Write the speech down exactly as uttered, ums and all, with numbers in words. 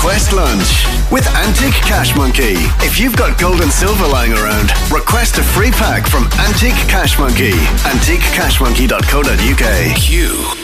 Request lunch with Antique Cash Monkey. If you've got gold and silver lying around, request a free pack from Antique Cash Monkey. antique cash monkey dot co dot uk. Q.